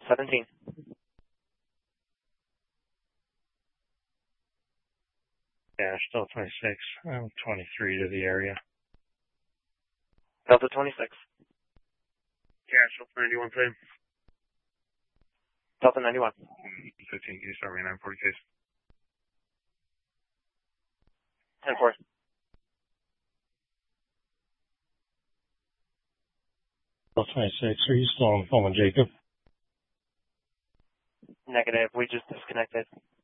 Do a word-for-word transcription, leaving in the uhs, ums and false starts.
seventeen. Dash Delta twenty-six, I'm twenty-three to the area. Delta twenty-six. Cash Delta ninety-one, same. Delta ninety-one. fifteen, can you start me nine forty case? ten four. Delta twenty-six, are you still on the phone with Jacob? Negative, we just disconnected.